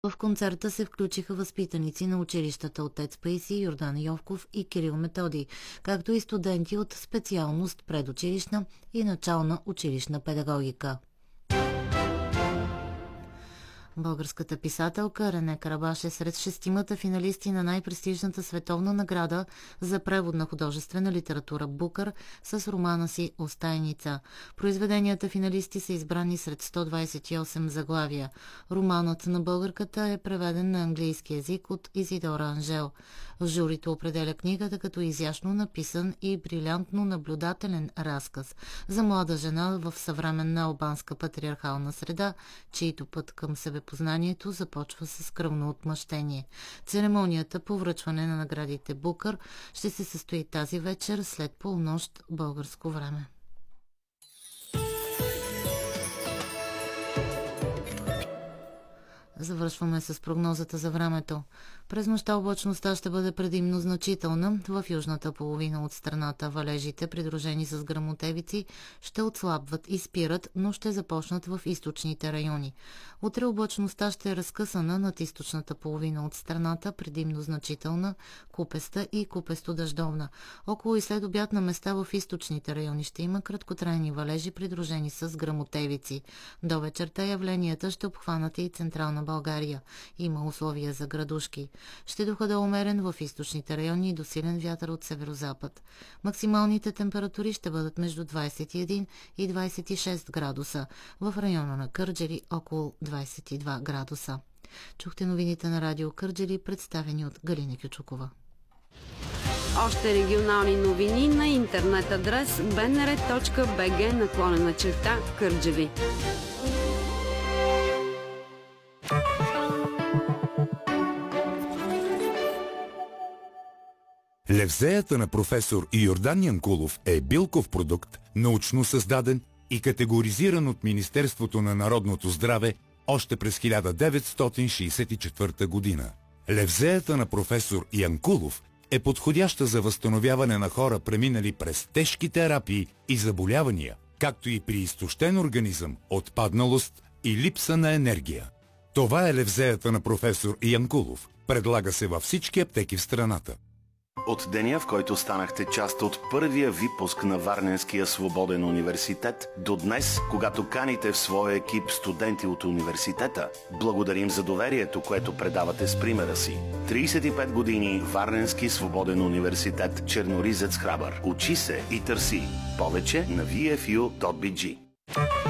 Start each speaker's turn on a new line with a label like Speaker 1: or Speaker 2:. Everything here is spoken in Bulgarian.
Speaker 1: В концерта се включиха възпитаници на училищата Отец Паисий, Йордан Йовков и Кирил Методий, както и студенти от специалност предучилищна и начална училищна педагогика. Българската писателка Рене Карабаш е сред 6-мата финалисти на най-престижната световна награда за превод на художествена литература Букър с романа си «Остайница». Произведенията финалисти са избрани сред 128 заглавия. Романът на българката е преведен на английски език от Изидора Анжел. Журито определя книгата като изящно написан и брилянтно наблюдателен разказ за млада жена в съвременна албанска патриархална среда, чийто път към себепознанието започва с кръвно отмъщение. Церемонията по връчване на наградите Букър ще се състои тази вечер след полунощ българско време. Завършваме с прогнозата за времето. През нощта облачността ще бъде предимно значителна. В южната половина от страната валежите, придружени с гръмотевици, ще отслабват и спират, но ще започнат в източните райони. Утре облачността ще е разкъсана над източната половина от страната, предимно значителна, купеста и купесто-дъждовна. Около и след обяд на места в източните райони ще има краткотрайни валежи, придружени с гръмотевици. До вечерта явленията ще обхванат и централна България. Има условия за градушки. Ще дохода умерен в източните райони и до силен вятър от северозапад. Максималните температури ще бъдат между 21 и 26 градуса. В района на Кърджали около 22 градуса. Чухте новините на радио Кърджали, представени от Галина Кючукова.
Speaker 2: Още регионални новини на интернет адрес bnr.bg/Кърджали.
Speaker 3: Левзеята на професор Йордан Янкулов е билков продукт, научно създаден и категоризиран от Министерството на народното здраве още през 1964 година. Левзеята на професор Янкулов е подходяща за възстановяване на хора, преминали през тежки терапии и заболявания, както и при изтощен организъм, отпадналост и липса на енергия. Това е левзеята на професор Янкулов. Предлага се във всички аптеки в страната.
Speaker 4: От деня, в който станахте част от първия випуск на Варненския свободен университет, до днес, когато каните в своя екип студенти от университета, благодарим за доверието, което предавате с примера си. 35 години Варненски свободен университет, Черноризец храбър. Учи се и търси. Повече на vfu.bg.